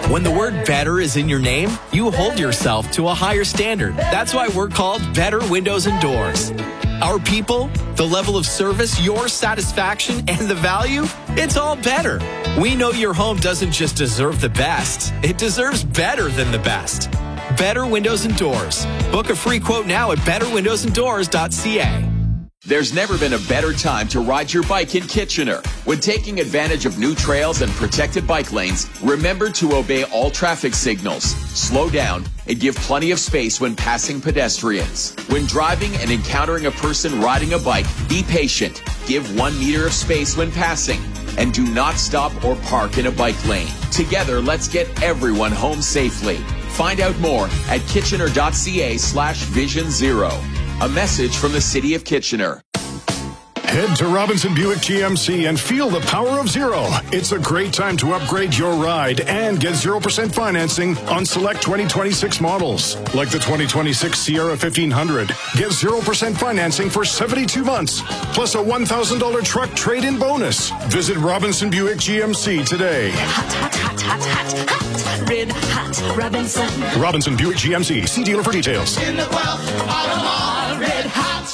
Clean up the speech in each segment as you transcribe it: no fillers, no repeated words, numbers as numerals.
When the word better is in your name, you hold yourself to a higher standard. That's why we're called Better Windows and Doors. Our people, the level of service, your satisfaction, and the value, it's all better. We know your home doesn't just deserve the best, it deserves better than the best. Better Windows and Doors. Book a free quote now at betterwindowsanddoors.ca. There's never been a better time to ride your bike in Kitchener. When taking advantage of new trails and protected bike lanes, remember to obey all traffic signals, slow down, and give plenty of space when passing pedestrians. When driving and encountering a person riding a bike, be patient, give 1 meter of space when passing, and do not stop or park in a bike lane. Together, let's get everyone home safely. Find out more at kitchener.ca/Vision Zero. A message from the City of Kitchener. Head to Robinson Buick GMC and feel the power of zero. It's a great time to upgrade your ride and get 0% financing on select 2026 models. Like the 2026 Sierra 1500. Get 0% financing for 72 months, plus a $1,000 truck trade-in bonus. Visit Robinson Buick GMC today. Hot, hot, hot, hot, hot, hot. Red hot Robinson. Robinson Buick GMC. See dealer for details. In the 12th Automall, red hot.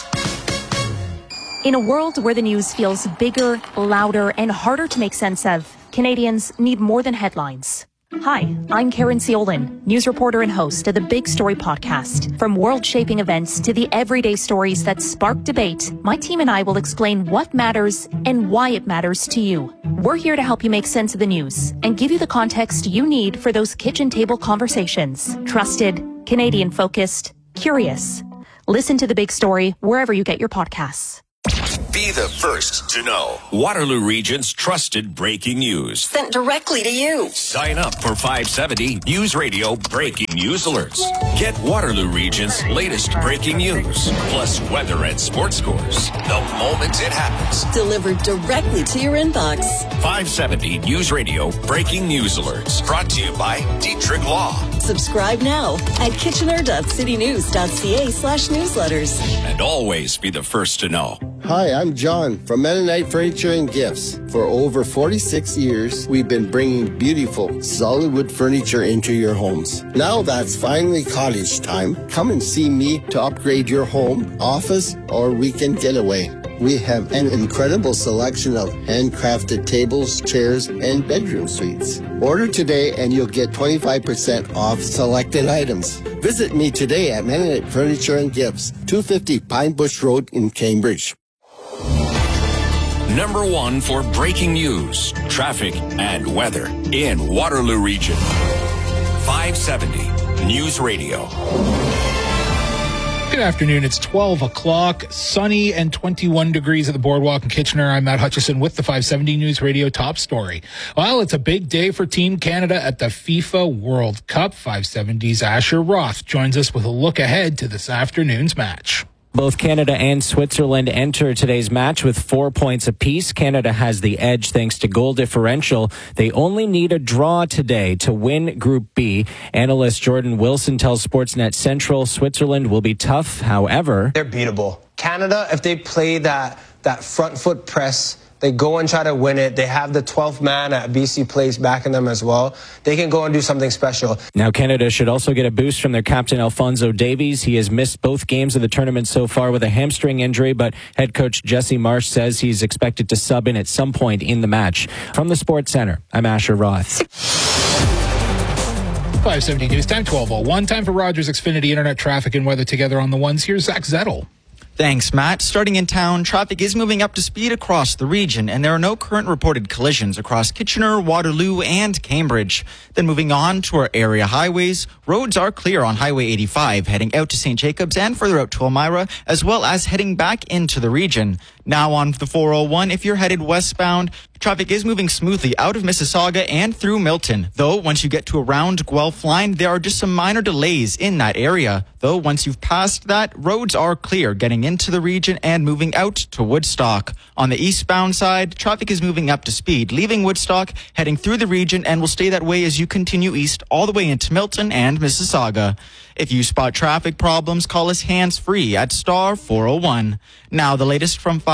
In a world where the news feels bigger, louder, and harder to make sense of, Canadians need more than headlines. Hi, I'm Karen Ciolin, news reporter and host of the Big Story podcast. From world-shaping events to the everyday stories that spark debate, my team and I will explain what matters and why it matters to you. We're here to help you make sense of the news and give you the context you need for those kitchen table conversations. Trusted, Canadian-focused, curious. Listen to The Big Story wherever you get your podcasts. Be the first to know. Waterloo Region's trusted breaking news. Sent directly to you. Sign up for 570 News Radio Breaking News Alerts. Get Waterloo Region's latest breaking news, plus weather and sports scores, the moment it happens. Delivered directly to your inbox. 570 News Radio Breaking News Alerts. Brought to you by Dietrich Law. Subscribe now at kitchener.citynews.ca/newsletters. And always be the first to know. Hi, I'm John from Mennonite Furniture and Gifts. For over 46 years, we've been bringing beautiful, solid wood furniture into your homes. Now that's finally cottage time. Come and see me to upgrade your home, office, or weekend getaway. We have an incredible selection of handcrafted tables, chairs, and bedroom suites. Order today and you'll get 25% off selected items. Visit me today at Mennonite Furniture and Gifts, 250 Pine Bush Road in Cambridge. Number one for breaking news, traffic, and weather in Waterloo Region. 570 News Radio. Good afternoon. It's 12 o'clock, sunny and 21 degrees at the Boardwalk in Kitchener. I'm Matt Hutchison with the 570 News Radio top story. Well, it's a big day for Team Canada at the FIFA World Cup. 570's Asher Roth joins us with a look ahead to this afternoon's match. Both Canada and Switzerland enter today's match with 4 points apiece. Canada has the edge thanks to goal differential. They only need a draw today to win Group B. Analyst Jordan Wilson tells Sportsnet Central Switzerland will be tough. However, they're beatable. Canada, if they play that front foot press, they go and try to win it. They have the 12th man at BC Place backing them as well. They can go and do something special. Now Canada should also get a boost from their captain Alphonso Davies. He has missed both games of the tournament so far with a hamstring injury, but head coach Jesse Marsh says he's expected to sub in at some point in the match. From the Sports Center, I'm Asher Roth. 570 News Time, 12:01. Time for Rogers Xfinity Internet traffic and weather together on the ones. Here's Zach Zettel. Thanks, Matt. Starting in town, traffic is moving up to speed across the region, and there are no current reported collisions across Kitchener, Waterloo, and Cambridge. Then moving on to our area highways, roads are clear on Highway 85, heading out to St. Jacobs and further out to Elmira, as well as heading back into the region. Now on the 401, if you're headed westbound, traffic is moving smoothly out of Mississauga and through Milton. Though, once you get to around Guelph Line, there are just some minor delays in that area. Though, once you've passed that, roads are clear getting into the region and moving out to Woodstock. On the eastbound side, traffic is moving up to speed, leaving Woodstock, heading through the region, and will stay that way as you continue east all the way into Milton and Mississauga. If you spot traffic problems, call us hands-free at *401. Now, the latest from 5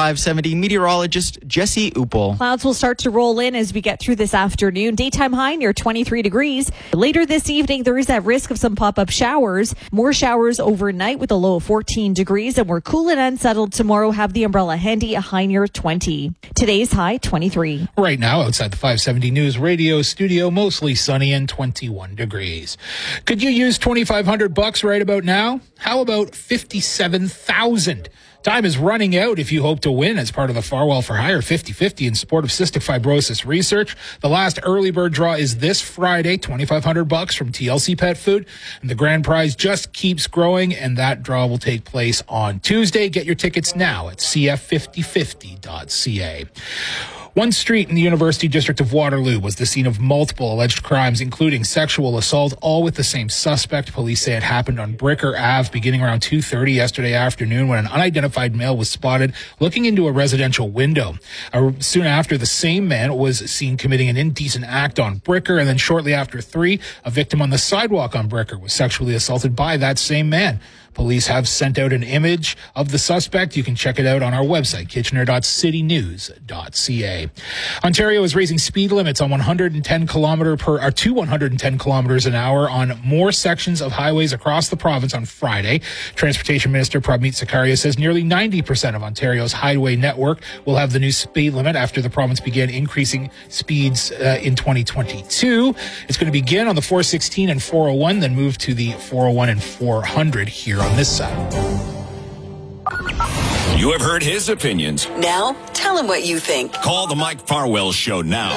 570 meteorologist Jesse Upel. Clouds will start to roll in as we get through this afternoon. Daytime high near 23 degrees. Later this evening, there is that risk of some pop-up showers. More showers overnight with a low of 14 degrees. And we're cool and unsettled tomorrow. Have the umbrella handy, a high near 20. Today's high, 23. Right now, outside the 570 News Radio studio, mostly sunny and 21 degrees. Could you use $2,500 right about now? How about $57,000? Time is running out if you hope to win as part of the Farwell for Hire 50-50 in support of cystic fibrosis research. The last early bird draw is this Friday, $2,500 from TLC Pet Food. And the grand prize just keeps growing, and that draw will take place on Tuesday. Get your tickets now at cf5050.ca. One street in the University District of Waterloo was the scene of multiple alleged crimes, including sexual assault, all with the same suspect. Police say it happened on Bricker Ave beginning around 2:30 yesterday afternoon when an unidentified male was spotted looking into a residential window. Soon after, the same man was seen committing an indecent act on Bricker, and then shortly after 3, a victim on the sidewalk on Bricker was sexually assaulted by that same man. Police have sent out an image of the suspect. You can check it out on our website, kitchener.citynews.ca. Ontario is raising speed limits on 110 kilometers an hour on more sections of highways across the province on Friday. Transportation Minister Prabmeet Sarkaria says nearly 90% of Ontario's highway network will have the new speed limit after the province began increasing speeds in 2022. It's going to begin on the 416 and 401, then move to the 401 and 400 here on this side. You have heard his opinions. Now, tell him what you think. Call the Mike Farwell Show now.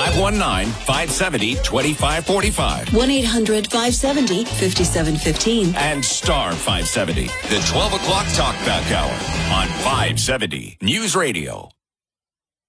519-570-2545. 1-800-570-5715. And star 570. The 12 o'clock talkback hour on 570 News Radio.